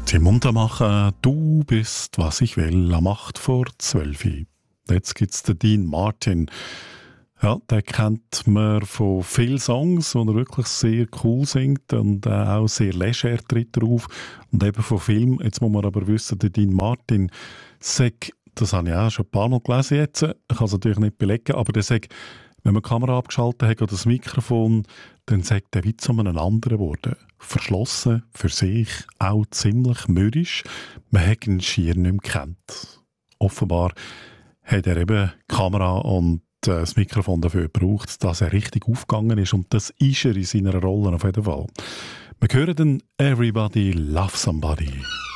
Tim munter machen, du bist, was ich will, am 8 vor 12. Jetzt gibt es den Dean Martin. Ja, den kennt man von vielen Songs, wo er wirklich sehr cool singt und auch sehr leger tritt er auf. Und eben von Filmen. Jetzt muss man aber wissen, der Dean Martin sagt, das habe ich auch schon ein paar Mal gelesen jetzt, ich kann es natürlich nicht belegen, aber der sagt, wenn man die Kamera abgeschaltet hat oder das Mikrofon, dann sagt der wie zu einem anderen geworden. Verschlossen, für sich, auch ziemlich mürrisch. Man hat ihn schier nicht mehr gekannt. Offenbar hat er eben die Kamera und das Mikrofon dafür gebraucht, dass er richtig aufgegangen ist. Und das ist er in seiner Rolle auf jeden Fall. Wir hören dann «Everybody Love Somebody».